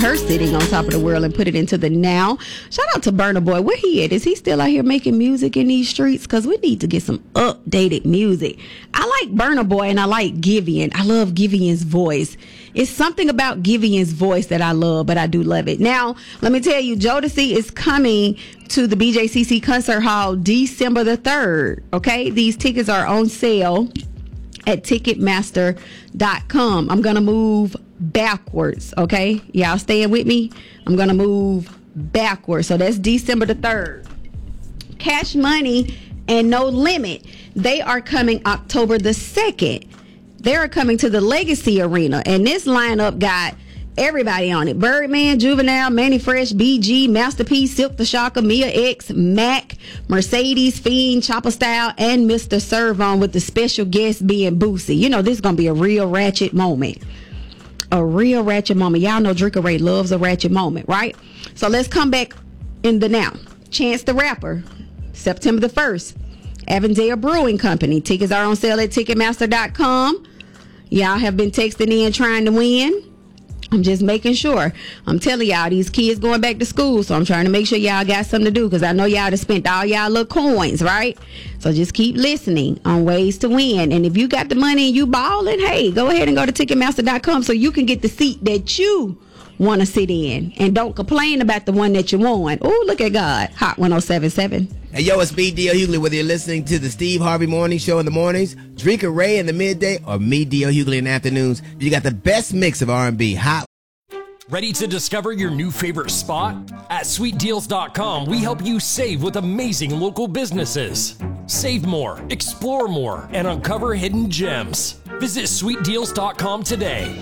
her sitting on top of the world and put it into the now. Shout out to Burna Boy. Where he at? Is he still out here making music in these streets? Because we need to get some updated music. I like Burna Boy and I like Giveon. I love Giveon's voice. It's something about Giveon's voice that I love, but I do love it. Now, let me tell you, Jodeci is coming to the BJCC Concert Hall December the 3rd. Okay? These tickets are on sale at Ticketmaster.com. I'm going to move backwards. Okay? Y'all staying with me? I'm going to move backwards. So that's December the 3rd. Cash Money and No Limit. They are coming October the 2nd. They're coming to the Legacy Arena, and this lineup got everybody on it. Birdman, Juvenile, Manny Fresh, BG, Masterpiece, Silk the Shocker, Mia X, Mac, Mercedes, Fiend, Chopper Style, and Mr. Servon, with the special guest being Boosie. You know, this is going to be a real ratchet moment. A real ratchet moment. Y'all know Drinker Ray loves a ratchet moment, right? So let's come back in the now. Chance the Rapper, September the 1st. Avondale Brewing Company. Tickets are on sale at Ticketmaster.com. Y'all have been texting in trying to win. I'm just making sure. I'm telling y'all, these kids going back to school, so I'm trying to make sure y'all got something to do, because I know y'all have spent all y'all little coins, right? So just keep listening on ways to win. And if you got the money and you balling, hey, go ahead and go to Ticketmaster.com so you can get the seat that you want to sit in. And don't complain about the one that you won. Oh, look at God. Hot 107.7. Hey, yo, it's me, D.L. Hughley. Whether you're listening to the Steve Harvey Morning Show in the mornings, Drinker Ray in the midday, or me, D.L. Hughley, in the afternoons, you got the best mix of R&B. Hot. Ready to discover your new favorite spot? At SweetDeals.com, we help you save with amazing local businesses. Save more, explore more, and uncover hidden gems. Visit SweetDeals.com today.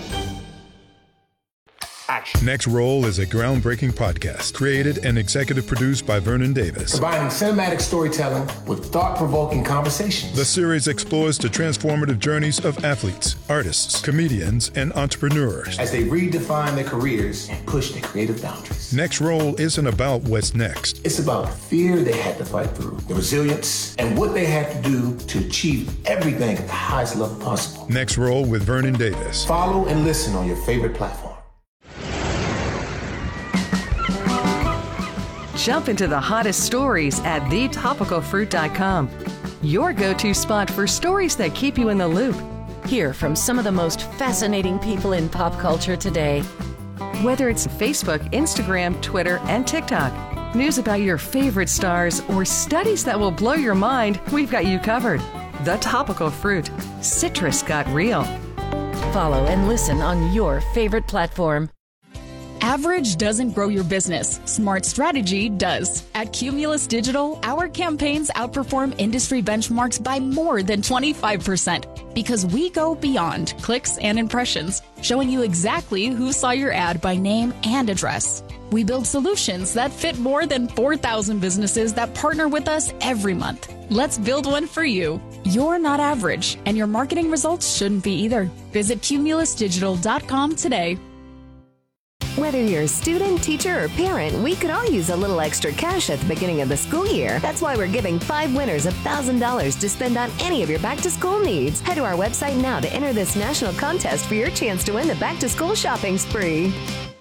Action. Next Roll is a groundbreaking podcast created and executive produced by Vernon Davis. Combining cinematic storytelling with thought-provoking conversations. The series explores the transformative journeys of athletes, artists, comedians, and entrepreneurs as they redefine their careers and push their creative boundaries. Next Roll isn't about what's next. It's about the fear they had to fight through, the resilience, and what they had to do to achieve everything at the highest level possible. Next Roll with Vernon Davis. Follow and listen on your favorite platform. Jump into the hottest stories at thetopicalfruit.com. Your go-to spot for stories that keep you in the loop. Hear from some of the most fascinating people in pop culture today. Whether it's Facebook, Instagram, Twitter, and TikTok, news about your favorite stars, or studies that will blow your mind, we've got you covered. The Topical Fruit. Citrus got real. Follow and listen on your favorite platform. Average doesn't grow your business. Smart strategy does. At Cumulus Digital, our campaigns outperform industry benchmarks by more than 25% because we go beyond clicks and impressions, showing you exactly who saw your ad by name and address. We build solutions that fit more than 4,000 businesses that partner with us every month. Let's build one for you. You're not average, and your marketing results shouldn't be either. Visit cumulusdigital.com today. Whether you're a student, teacher, or parent, we could all use a little extra cash at the beginning of the school year. That's why we're giving 5 winners $1,000 to spend on any of your back-to-school needs. Head to our website now to enter this national contest for your chance to win the back-to-school shopping spree.